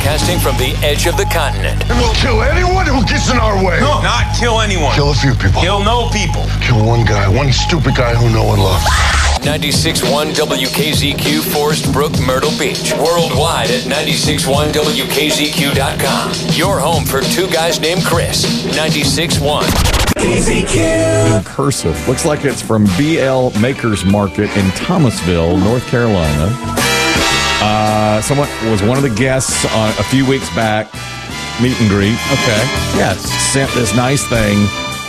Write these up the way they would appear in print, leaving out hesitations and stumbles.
Broadcasting from the edge of the continent. And we'll kill anyone who gets in our way. No, not kill anyone. Kill a few people. Kill no people. Kill one guy, one stupid guy who no one loves. 96.1 WKZQ, Forest Brook, Myrtle Beach. Worldwide at 96.1WKZQ.com. Your home for two guys named Chris. 96.1. KZQ. Cursive. Looks like it's from BL Makers Market in Thomasville, North Carolina. Someone was one of the guests on a few weeks back, meet and greet. Okay. Yes. Sent this nice thing.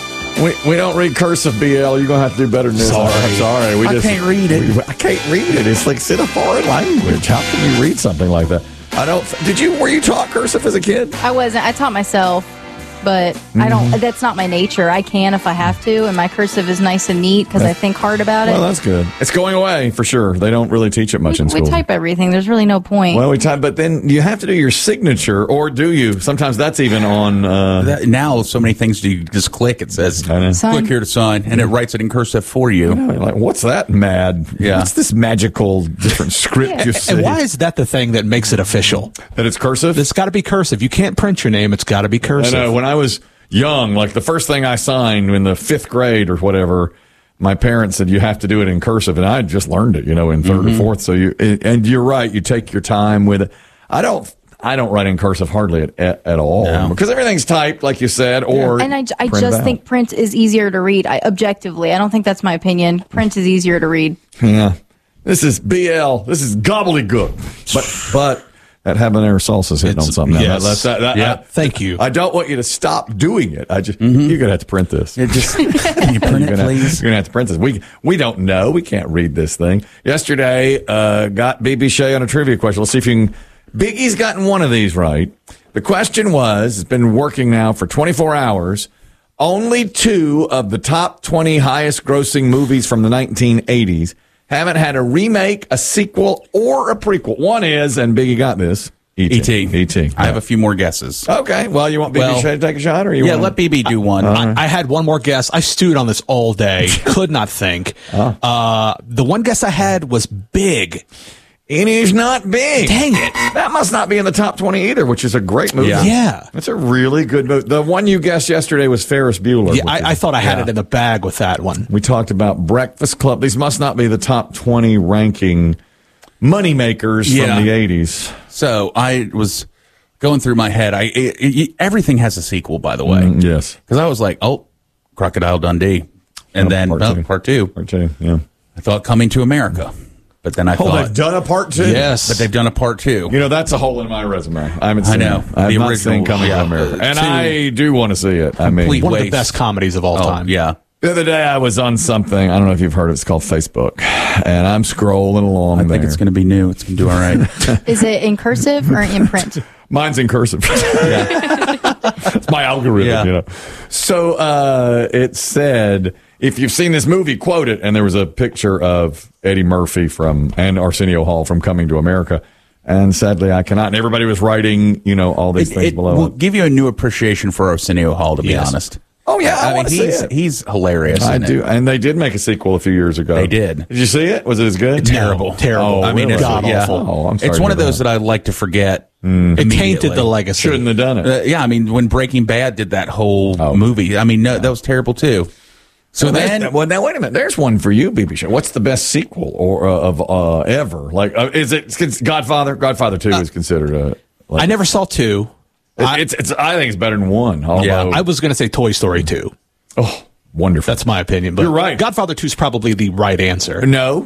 We don't read cursive, BL. You're going to have to do better than this. Sorry. I'm sorry. I can't read it. I can't read it. It's like, it's in a foreign language. How can you read something like that? Were you taught cursive as a kid? I wasn't. I taught myself, but I don't. That's not my nature. I can if I have to, and my cursive is nice and neat because I think hard about it. Well, that's good. It's going away for sure. They don't really teach it much in school. We type everything. There's really no point. Well, we type, but then you have to do your signature, or do you? Sometimes that's even on. Now, so many things you just click. It says, Sign. click here to sign, and it writes it in cursive for you. Like, what's that mad? Yeah. What's this magical different script you see? And why is that the thing that makes it official? That it's cursive? It's got to be cursive. You can't print your name. It's got to be cursive. I know. When I was young, like the first thing I signed in the 5th grade or whatever, my parents said you have to do it in cursive, and I just learned it, in 3rd or 4th. So and you're right, you take your time with it. I don't write in cursive hardly at all because everything's typed, like you said, or and I just think print is easier to read. Objectively, I don't think that's my opinion. Print is easier to read. Yeah, this is BL. This is gobbledygook. But that habanero salsa is hitting on something. Yes. Thank you. I don't want you to stop doing it. You're gonna have to print this. Can you print it, please? You're gonna have to print this. We don't know. We can't read this thing. Yesterday, got BB Shea on a trivia question. Let's see if you can. Biggie's gotten one of these right. The question was, it's been working now for 24 hours. Only 2 of the top 20 highest grossing movies from the 1980s haven't had a remake, a sequel, or a prequel. One is, and Biggie got this, E.T. I have a few more guesses. Okay. Well, you want BB Shea to take a shot? Or let BB do one. I had one more guess. I stewed on this all day. Could not think. The one guess I had was Big. It is not Big. Dang it. That must not be in the top 20 either, which is a great movie. Yeah. It's a really good movie. The one you guessed yesterday was Ferris Bueller. Yeah, I thought I had it in the bag with that one. We talked about Breakfast Club. These must not be the top 20 ranking moneymakers from the 80s. So I was going through my head. Everything has a sequel, by the way. Yes. Because I was like, Crocodile Dundee. And then part two. Part 2, yeah. I thought Coming to America. But then I thought, they've done a part 2? Yes. But they've done a part 2. That's a hole in my resume. I haven't seen it. I've not seen Coming to America. And I do want to see it. One of the best comedies of all time. Yeah. The other day I was on something, I don't know if you've heard of it, it's called Facebook. And I'm scrolling along I think it's going to be new. It's going to do all right. Is it in cursive or in print? Mine's in cursive. It's my algorithm, So it said, if you've seen this movie, quote it. And there was a picture of Eddie Murphy and Arsenio Hall from Coming to America. And sadly, I cannot. And everybody was writing, all these things below. It will give you a new appreciation for Arsenio Hall, to be honest. Oh, yeah. I mean, he's hilarious. I do. And they did make a sequel a few years ago. They did. Did you see it? Was it as good? Terrible. Terrible. I mean, really? it's god-awful. Oh, I'm sorry it's one of those that I like to forget. It tainted the legacy. Shouldn't have done it. I mean, when Breaking Bad did that whole movie, I mean, that was terrible, too. So now wait a minute. There's one for you, BB Show. What's the best sequel of ever? Like, is it Godfather? Godfather 2 is considered I never saw 2. I think it's better than 1. Although, I was going to say Toy Story 2. Oh, wonderful. That's my opinion. But you're right. Godfather 2 is probably the right answer. No.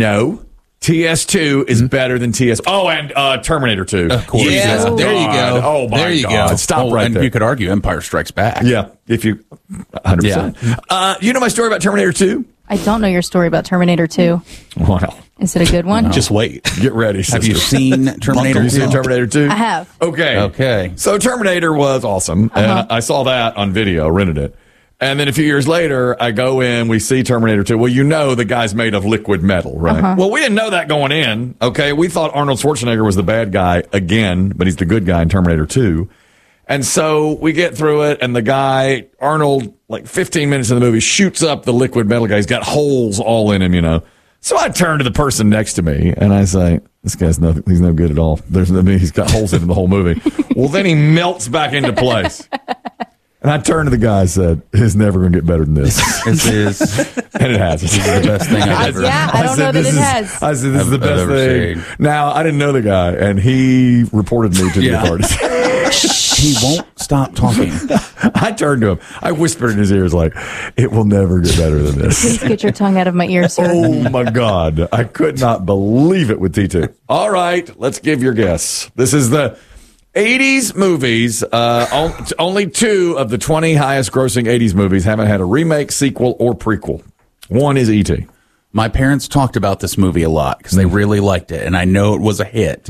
TS2 is better than TS. Oh, and Terminator 2. Of course. Yeah, there you go. Oh, my there you God. go. Stop right and there. You could argue Empire Strikes Back. Yeah, if you 100%. You know my story about Terminator 2? I don't know your story about Terminator 2. Wow. Is it a good one? Just wait. Get ready, sister. Have you seen Terminator 2? Have you seen Terminator 2? I have. Okay. So Terminator was awesome. And I saw that on video, rented it. And then a few years later, I go in, we see Terminator 2. Well, the guy's made of liquid metal, right? Well, we didn't know that going in, okay? We thought Arnold Schwarzenegger was the bad guy again, but he's the good guy in Terminator 2. And so we get through it, and the guy, Arnold, like 15 minutes in the movie, shoots up the liquid metal guy. He's got holes all in him, So I turn to the person next to me, and I say, This guy's nothing. He's no good at all. He's got holes in the whole movie. Well, then he melts back into place. And I turned to the guy and said, "It's never going to get better than this." This is And it has. the best thing I've ever. Yeah, I don't know that it has. I said, "This is the I've best ever thing." seen. Now, I didn't know the guy, and he reported me to the authorities. He won't stop talking. I turned to him. I whispered in his ears, like, "It will never get better than this." Please get your tongue out of my ear, sir. Oh my God. I could not believe it with T2. All right, let's give your guess. This is the 80s movies. Only 2 of the 20 highest grossing 80s movies haven't had a remake, sequel, or prequel. One is E.T. My parents talked about this movie a lot because they really liked it, and I know it was a hit.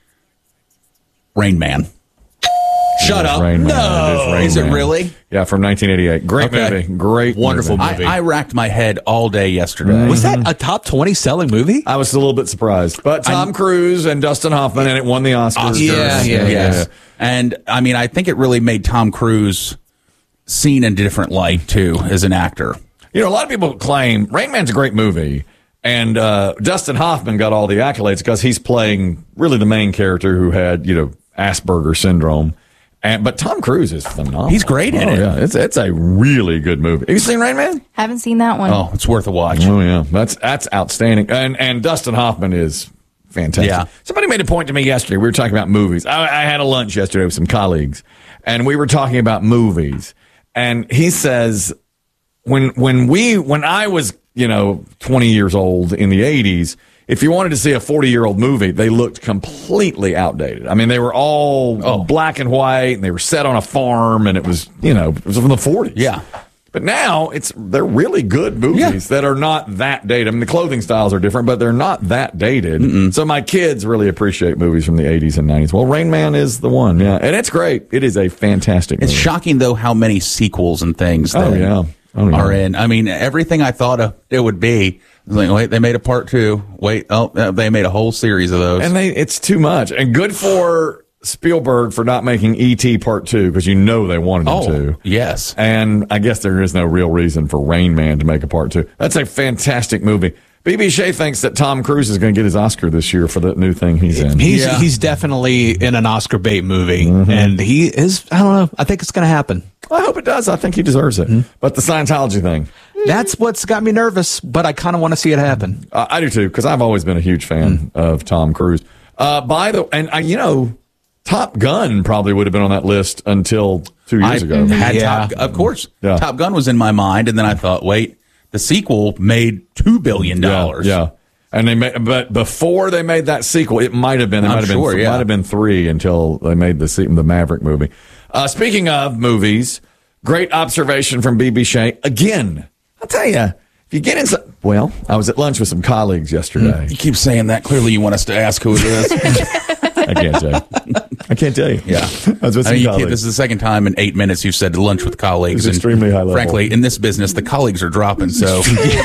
Rain Man. Shut up. Rain Man. No. Rain Is it Man. really? Yeah, from 1988. Great Okay. movie. Great Wonderful movie. movie. I racked my head all day yesterday. Was that a top 20 selling movie? I was a little bit surprised. But Tom Cruise and Dustin Hoffman, and it won the Oscars. Yeah. And I mean, I think it really made Tom Cruise seen in a different light too as an actor. You know, a lot of people claim Rain Man's a great movie, and Dustin Hoffman got all the accolades because he's playing really the main character who had, Asperger's syndrome. But Tom Cruise is phenomenal. He's great in it. Yeah, it's a really good movie. Have you seen Rain Man? Haven't seen that one. Oh, it's worth a watch. Oh yeah, that's outstanding. And Dustin Hoffman is fantastic. Yeah. Somebody made a point to me yesterday. We were talking about movies. I had a lunch yesterday with some colleagues, and we were talking about movies. And he says, when I was 20 years old in the 80s, if you wanted to see a 40-year-old movie, they looked completely outdated. I mean, they were all black and white, and they were set on a farm, and it was, it was from the 40s. Yeah. But now they're really good movies that are not that dated. I mean, the clothing styles are different, but they're not that dated. So my kids really appreciate movies from the 80s and 90s. Well, Rain Man is the one, yeah. And it's great. It is a fantastic movie. It's shocking though how many sequels and things that are in. I mean, everything I thought it would be. I was like, wait, they made a part 2. Wait, they made a whole series of those. And it's too much. And good for Spielberg for not making E.T. Part 2 because they wanted him to. Yes. And I guess there is no real reason for Rain Man to make a Part 2. That's a fantastic movie. B.B. Shea thinks that Tom Cruise is going to get his Oscar this year for that new thing he's in. He's definitely in an Oscar bait movie, and he is. I don't know. I think it's going to happen. I hope it does. I think he deserves it. But the Scientology thing. That's what's got me nervous, but I kind of want to see it happen. I do too, because I've always been a huge fan of Tom Cruise. Top Gun probably would have been on that list until 2 years ago. Of course. Yeah. Top Gun was in my mind, and then I thought, wait, the sequel made $2 billion. Yeah. And but before they made that sequel, it might have been. Might have been 3 until they made the Maverick movie. Speaking of movies, great observation from B.B. Shea. Again, I'll tell you, if you get inside. Well, I was at lunch with some colleagues yesterday. You keep saying that. Clearly, you want us to ask who it is. I can't tell you. I can't tell you. Yeah. I was with some colleagues. This is the second time in 8 minutes you've said lunch with colleagues. It's extremely high level. Frankly, in this business, the colleagues are dropping. So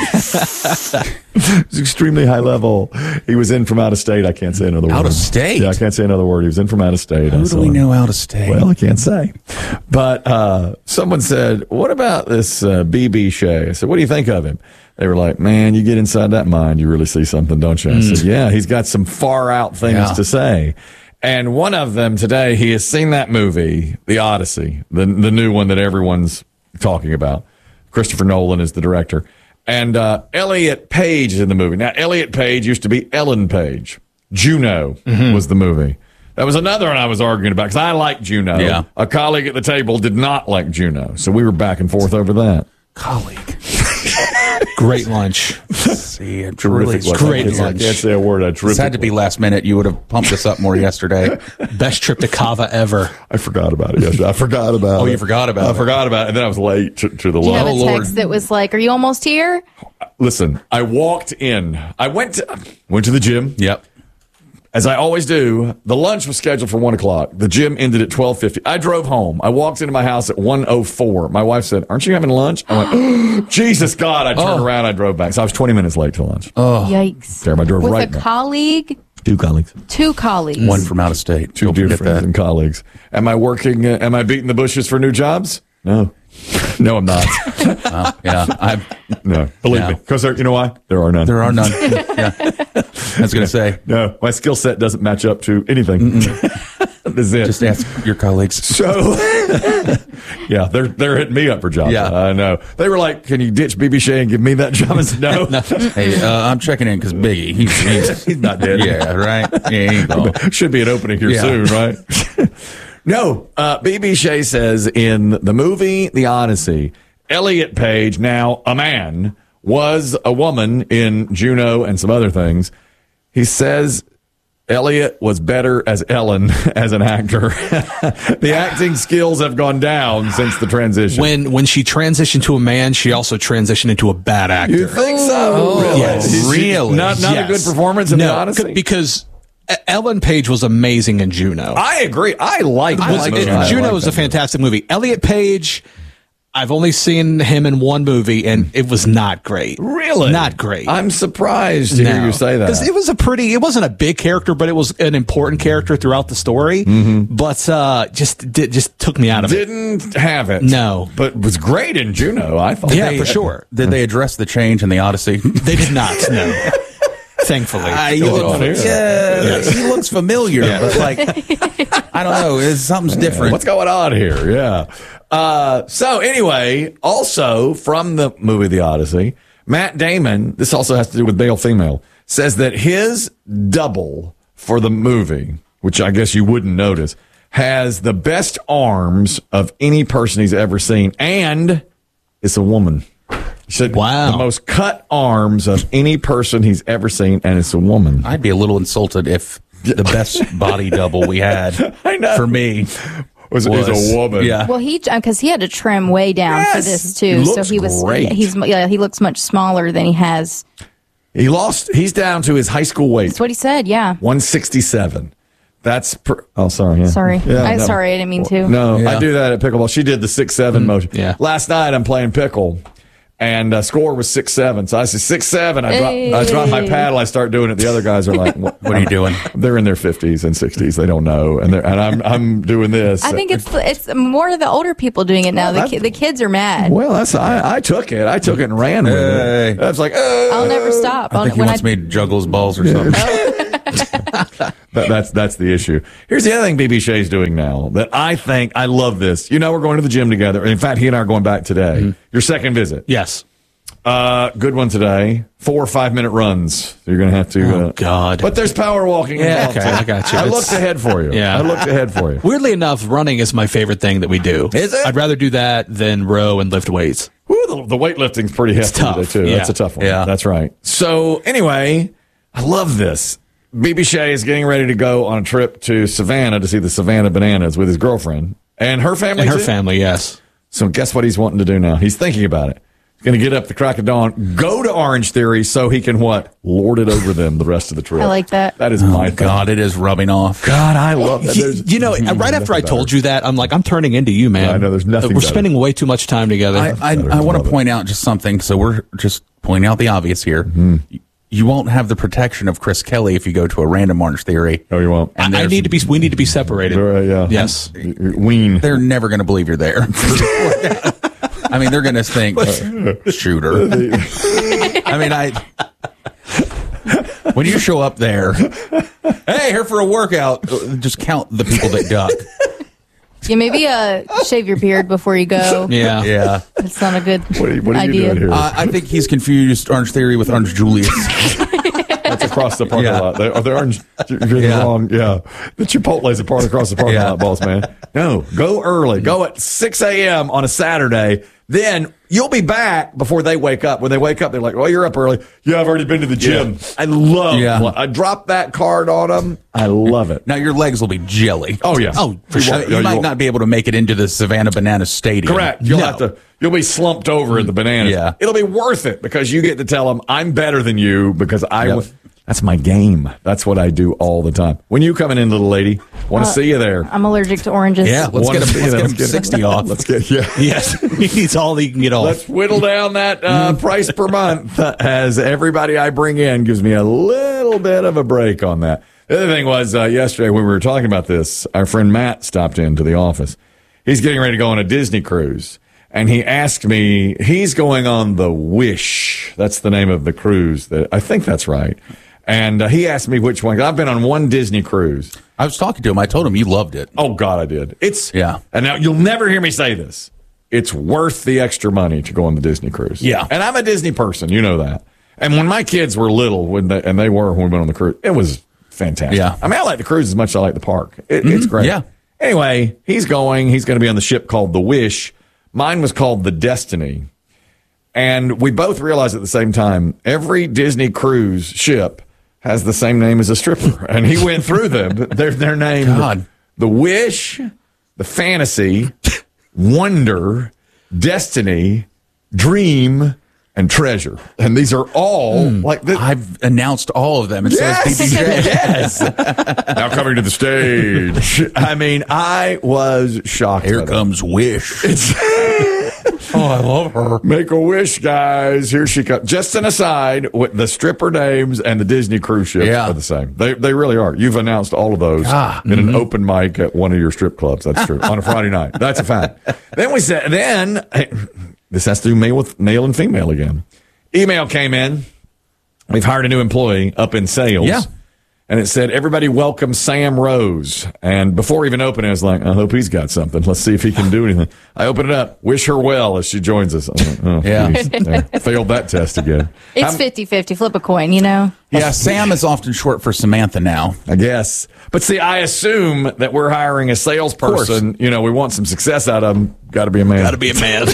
It's extremely high level. He was in from out of state. I can't say another word. Out of state? Yeah, I can't say another word. He was in from out of state. who do we know out of state? Well, I can't say. But someone said, what about this B.B. Shea? I said, what do you think of him? They were like, man, you get inside that mind, you really see something, don't you? I said, yeah, he's got some far out things to say. And one of them today, he has seen that movie, The Odyssey, the new one that everyone's talking about. Christopher Nolan is the director. And Elliot Page is in the movie. Now, Elliot Page used to be Ellen Page. Juno was the movie. That was another one I was arguing about because I like Juno. Yeah. A colleague at the table did not like Juno. So we were back and forth over that. Colleague. Great lunch. See, a Terrific lunch. great I lunch. can't say a word. This had to be last minute. You would have pumped us up more yesterday. Best trip to Cava ever. I forgot about it yesterday. I forgot about it. Oh, you forgot about it. I forgot about it. And then I was late to the You have lunch. a text that was like, "Are you almost here?" Listen, I walked in. I went to the gym. Yep. As I always do. The lunch was scheduled for 1:00. The gym ended at 12:50. I drove home. I walked into my house at 1:04. My wife said, "Aren't you having lunch?" I went, oh, Jesus God. I turned around. I drove back. So I was 20 minutes late to lunch. Yikes! Terrible. I drove With right a back. colleague, 2 colleagues. 2 colleagues. One from out of state. 2 Don't dear forget friends that. and colleagues. Am I working? Am I beating the bushes for new jobs? No. No, I'm not. No, believe me. Because you know why? There are none. There are none. Yeah. I was going to say. No, my skill set doesn't match up to anything. That's it. Just ask your colleagues. So, yeah, they're hitting me up for jobs. Yeah. I know. They were like, "Can you ditch BB Shea and give me that job?" I said, "No." Hey, I'm checking in because Biggie, he's not dead. Yeah, right. Yeah, he ain't gone. Should be an opening here soon, right? No, BB Shea says in the movie The Odyssey, Elliot Page, now a man, was a woman in Juno and some other things. He says Elliot was better as Ellen as an actor. The acting skills have gone down since the transition. When she transitioned to a man, she also transitioned into a bad actor. You think so? Oh, really? yes. Really? Not a good performance in The Odyssey? Because Ellen Page was amazing in Juno. I agree. I like Juno was a fantastic movie. Elliot Page, I've only seen him in one movie, and it was not great. Really? Not great. I'm surprised to hear you say that. Because it wasn't a big character, but it was an important character throughout the story. But just took me out of it. Didn't have it. No. But was great in Juno, I thought. Yeah, for sure. Did they address the change in the Odyssey? They did not, no. Thankfully. He looks familiar, but like, I don't know. Something's different. What's going on here? Yeah. So anyway, also from the movie The Odyssey, Matt Damon, this also has to do with male female, says that his double for the movie, which I guess you wouldn't notice, has the best arms of any person he's ever seen, and it's a woman. He said, wow. The most cut arms of any person he's ever seen, and it's a woman. I'd be a little insulted if the best body double we had for me was a woman. Yeah. Well, because he had to trim way down for this too, so he was great. he looks much smaller than he has. He's down to his high school weight. That's what he said. Yeah. 167. That's sorry. Yeah. Sorry. Yeah, sorry, I didn't mean to. No, I do that at pickleball. She did the 6'7" motion. Yeah. Last night I'm playing pickle, and score was 6'7". So I said 6'7". I drop my paddle. I start doing it. The other guys are like, "What are you doing?" They're in their 50s and 60s. They don't know, and I'm doing this. I think it's more the older people doing it now. The kids are mad. Well, I took it. I took it and ran with it. I was like, I'll never stop. I think he wants me to juggle his balls or something. That's the issue. Here's the other thing BB Shea's doing now that I think I love this. We're going to the gym together. In fact, he and I are going back today. Mm-hmm. Your second visit. Yes. Good one today. 4 or 5 minute runs. You're going to have to. Oh, God. But there's power walking. Yeah, okay, I got you. I looked ahead for you. Yeah. I looked ahead for you. Weirdly enough, running is my favorite thing that we do. Is it? I'd rather do that than row and lift weights. Woo, the weightlifting's pretty hefty today, too. Yeah. That's a tough one. Yeah. That's right. So, anyway, I love this. BB Shea is getting ready to go on a trip to Savannah to see the Savannah Bananas with his girlfriend and her family. And her family, yes. So guess what he's wanting to do now? He's thinking about it. He's going to get up the crack of dawn, go to Orange Theory so he can lord it over them the rest of the trip. I like that. That is my thing. God, it is rubbing off. God, I love that. Right after I told you that, I'm like, I'm turning into you, man. I know, there's nothing We're better. spending way too much time together. I want to point out just something. So we're just pointing out the obvious here. Mm-hmm. You won't have the protection of Chris Kelly if you go to a random Orange Theory. No, you won't. And we need to be separated. Yeah. Yes. Ween. They're never going to believe you're there. I mean, they're going to think, shooter. I mean, when you show up there, hey, here for a workout, just count the people that duck. Yeah, maybe shave your beard before you go. Yeah. It's not a good What are you idea. doing here? I think he's confused Orange Theory with Orange Julius. That's across the parking lot. They're orange. You're wrong. Yeah. The Chipotle's a part across the parking lot, boss man. No, go early. Go at 6 a.m. on a Saturday. Then you'll be back before they wake up. When they wake up, they're like, "Oh, you're up early." Yeah, I've already been to the gym. Yeah. I love. Yeah. I dropped that card on them. I love it. Now your legs will be jelly. Oh yeah. Oh, for sure. You might not be able to make it into the Savannah Banana Stadium. Correct. You'll be slumped over in the bananas. Yeah. It'll be worth it because you get to tell them I'm better than you because that's my game. That's what I do all the time. When you coming in, little lady, want to see you there. I'm allergic to oranges. Yeah, let's get him 60 off. Let's get Yes. He needs all he can get off. Let's whittle down that price per month as everybody I bring in gives me a little bit of a break on that. The other thing was yesterday when we were talking about this, our friend Matt stopped into the office. He's getting ready to go on a Disney cruise. And he asked me, he's going on the Wish. That's the name of the cruise. I think that's right. And he asked me which one. I've been on one Disney cruise. I was talking to him. I told him you loved it. Oh, God, I did. Yeah. And now you'll never hear me say this. It's worth the extra money to go on the Disney cruise. Yeah. And I'm a Disney person. You know that. And when my kids were little, when we went on the cruise, it was fantastic. Yeah. I mean, I like the cruise as much as I like the park. It's great. Yeah. Anyway, he's going to be on the ship called the Wish. Mine was called the Destiny. And we both realized at the same time, every Disney cruise ship has the same name as a stripper. And he went through them. They're named God. the Wish, the Fantasy, Wonder, Destiny, Dream, and Treasure. And these are all like this. I've announced all of them. It says BBJ. Yes. Now coming to the stage. I mean, I was shocked. Here comes Wish. Oh, I love her. Make a wish, guys. Here she comes. Just an aside, the stripper names and the Disney cruise ships are the same. They really are. You've announced all of those in an open mic at one of your strip clubs. That's true. On a Friday night. That's a fact. Then we said, this has to do with male and female again. Email came in. We've hired a new employee up in sales. Yeah. And it said, everybody welcome Sam Rose. And before even opening, I was like, I hope he's got something. Let's see if he can do anything. I open it up. Wish her well as she joins us. Failed that test again. It's 50-50. Flip a coin, you know? Yeah, Sam is often short for Samantha now. I guess. But see, I assume that we're hiring a salesperson. You know, we want some success out of them. Got to be a man. Got to be a man.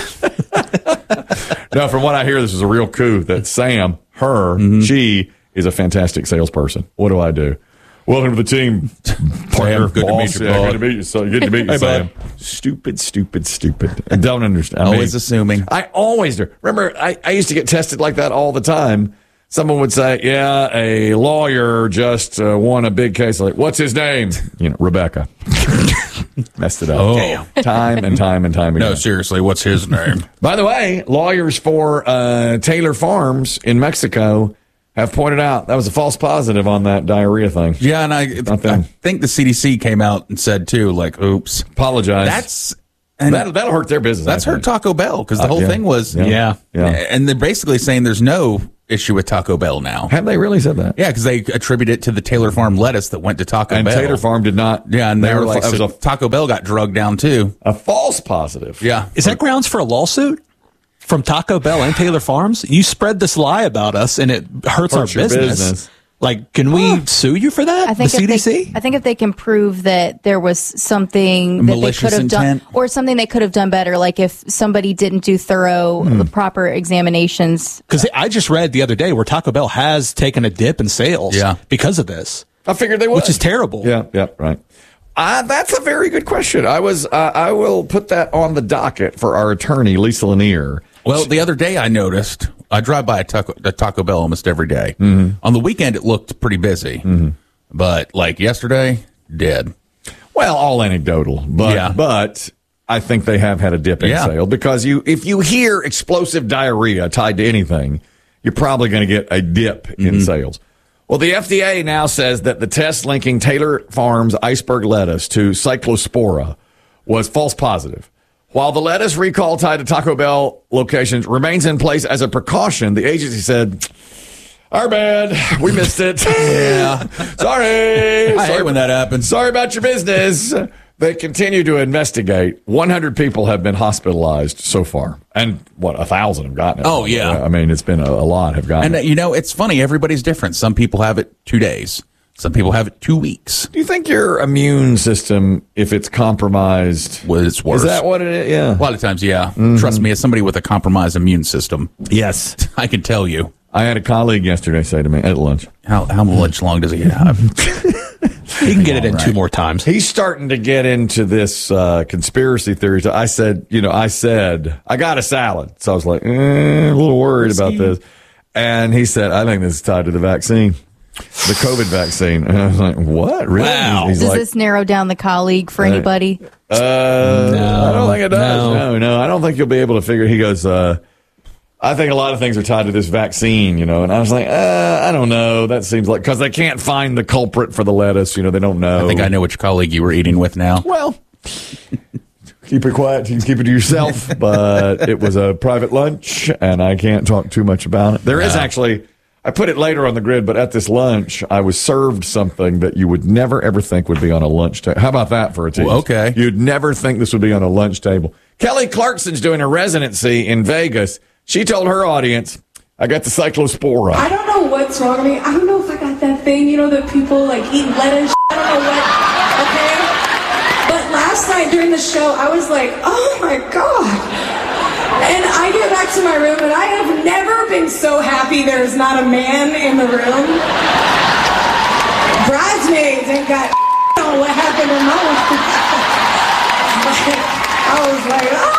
No, from what I hear, this is a real coup that Sam, she is a fantastic salesperson. What do I do? Welcome to the team, partner. Good to meet you, bud. Good to meet you. So good to meet you, Sam. Stupid. I don't understand. Always assuming. I always do. Remember, I used to get tested like that all the time. Someone would say, yeah, a lawyer just won a big case. Like, what's his name? You know, Rebecca. Messed it up. Oh. Time and time again. No, seriously, what's his name? By the way, lawyers for Taylor Farms in Mexico have pointed out that was a false positive on that diarrhea thing. Yeah, and I think the CDC came out and said, too, like, oops. Apologize. That'll hurt their business. That's hurt Taco Bell, because the whole thing was... Yeah. And they're basically saying there's no issue with Taco Bell now. Have they really said that? Yeah, because they attribute it to the Taylor Farm lettuce that went to Taco Bell. And Taylor Farm did not. Yeah, and they were like, Taco Bell got drugged down, too. A false positive. Yeah. Is that grounds for a lawsuit? From Taco Bell and Taylor Farms? You spread this lie about us, and it hurts our business. Like, can we sue you for that? The CDC? I think if they can prove that there was something that they could have done, or something they could have done better, like if somebody didn't do thorough, proper examinations. Because I just read the other day where Taco Bell has taken a dip in sales because of this. I figured they would. Which is terrible. Yeah, right. That's a very good question. I will put that on the docket for our attorney, Lisa Lanier. Well, the other day I noticed, I drive by a Taco Bell almost every day. On the weekend, it looked pretty busy. But like yesterday, dead. Well, all anecdotal. But I think they have had a dip in sale because if you hear explosive diarrhea tied to anything, you're probably going to get a dip in sales. Well, the FDA now says that the test linking Taylor Farms iceberg lettuce to Cyclospora was false positive. While the lettuce recall tied to Taco Bell locations remains in place as a precaution, the agency said, our bad. We missed it. Sorry. I hate when that happens. Sorry about your business. They continue to investigate. 100 people have been hospitalized so far. And 1,000 have gotten it. Oh, yeah. I mean, it's been a lot have gotten it. And, it's funny. Everybody's different. Some people have it 2 days. Some people have it 2 weeks. Do you think your immune system, if it's compromised, it's worse? Is that what it is? Yeah. A lot of times, yeah. Trust me, as somebody with a compromised immune system. Yes. I can tell you. I had a colleague yesterday say to me at lunch, How much long does he have? He can get it in 2 more times. He's starting to get into this conspiracy theory. I said, I got a salad. So I was like, a little worried about this. And he said, I think this is tied to the vaccine. The COVID vaccine. And I was like, what? Really? Wow. Does this narrow down the colleague for anybody? No, I don't think it does. No, I don't think you'll be able to figure. He goes, I think a lot of things are tied to this vaccine, And I was like, I don't know. That seems like, because they can't find the culprit for the lettuce. They don't know. I think I know which colleague you were eating with now. Well, keep it quiet. You can keep it to yourself. But it was a private lunch, and I can't talk too much about it. There is actually, I put it later on the grid, but at this lunch, I was served something that you would never, ever think would be on a lunch table. How about that for a tease? Well, okay. You'd never think this would be on a lunch table. Kelly Clarkson's doing a residency in Vegas. She told her audience, I got the Cyclospora. I don't know what's wrong with me. I don't know if I got that thing, that people eat lettuce. I don't know what. Okay? But last night during the show, I was like, oh my God. And I get back to my room, and I have never been so happy there's not a man in the room. Bridesmaids ain't got on what happened in my life. I was like, oh.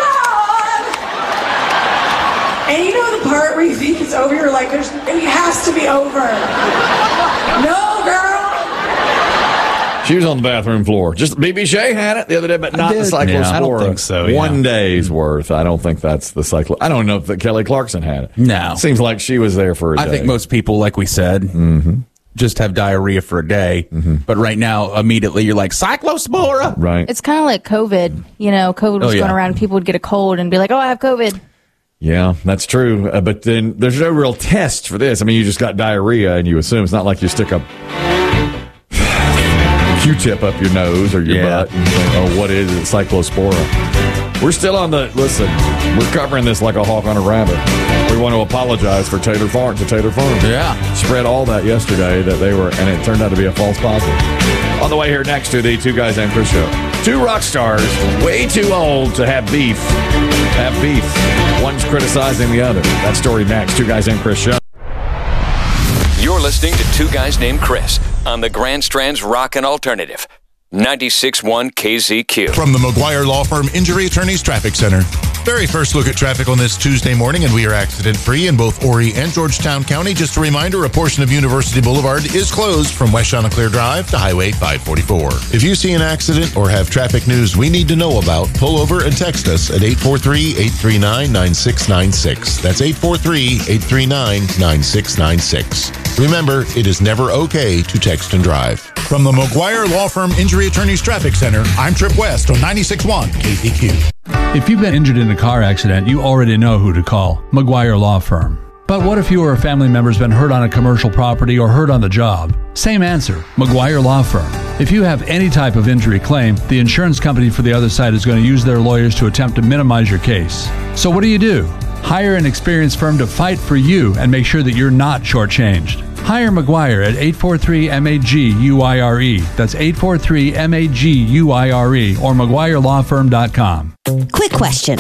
And the part where you think it's over, you're like, it has to be over. No, girl. She was on the bathroom floor. Just BB Shea had it the other day, but not the Cyclospora. Yeah, I don't think so. Yeah. 1 day's worth. I don't think that's the Cyclo. I don't know if Kelly Clarkson had it. No. Seems like she was there for a day. I think most people, like we said, just have diarrhea for a day. But right now, immediately, you're like, Cyclospora. Right. It's kind of like COVID. COVID was going around and people would get a cold and be like, oh, I have COVID. Yeah, that's true. But then there's no real test for this. I mean, you just got diarrhea and you assume. It's not like you stick a Q-tip up your nose or your butt and think, oh, what is it? Cyclospora. We're still on listen, we're covering this like a hawk on a rabbit. We want to apologize for Taylor Farms. Yeah. Spread all that yesterday that they were, and it turned out to be a false positive. On the way here next to the Two Guys and Chris show. Two rock stars way too old to have beef. One's criticizing the other. That story next. Two Guys and Chris show. You're listening to Two Guys Named Chris on the Grand Strand's Rockin' Alternative. 96.1 KZQ. From the McGuire Law Firm Injury Attorneys Traffic Center. Very first look at traffic on this Tuesday morning, and we are accident-free in both Horry and Georgetown County. Just a reminder, a portion of University Boulevard is closed from West Chanticleer Drive to Highway 544. If you see an accident or have traffic news we need to know about, pull over and text us at 843-839-9696. That's 843-839-9696. Remember, it is never okay to text and drive. From the McGuire Law Firm Injury Attorneys Traffic Center, I'm Trip West on 96.1 KZQ. If you've been injured in a car accident, you already know who to call, McGuire Law Firm. But what if you or a family member's been hurt on a commercial property or hurt on the job? Same answer, McGuire Law Firm. If you have any type of injury claim, the insurance company for the other side is going to use their lawyers to attempt to minimize your case. So what do? Hire an experienced firm to fight for you and make sure that you're not shortchanged. Hire McGuire at 843-MAG-UIRE. That's 843-MAG-UIRE or McGuireLawFirm.com. Quick question.